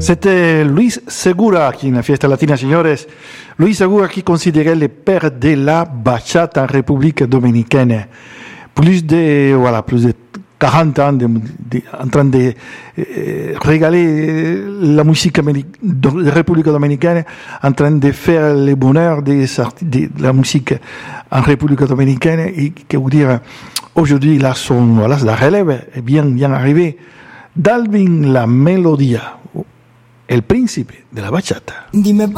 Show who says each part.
Speaker 1: C'était Luis Segura qui, en la fiesta latina, señores. Luis Segura qui considérait le père de la bachata en République dominicaine. Plus de 40 ans en train de régaler la musique de République dominicaine, en train de faire le bonheur de la musique en République dominicaine. Et que vous dire, aujourd'hui, la relève est bien arrivée. Dalvin La Melodía, el príncipe de la bachata.
Speaker 2: Dime